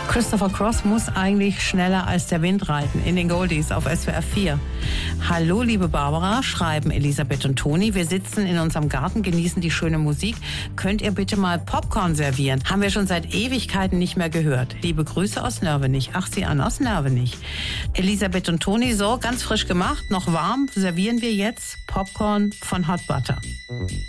Christopher Cross muss eigentlich schneller als der Wind reiten in den Goldies auf SWR 4. Hallo, liebe Barbara, schreiben Elisabeth und Toni. Wir sitzen in unserem Garten, genießen die schöne Musik. Könnt ihr bitte mal Popcorn servieren? Haben wir schon seit Ewigkeiten nicht mehr gehört. Liebe Grüße aus Nörvenich. Ach, sie an aus Nörvenich. Elisabeth und Toni, so ganz frisch gemacht, noch warm, servieren wir jetzt Popcorn von Hot Butter.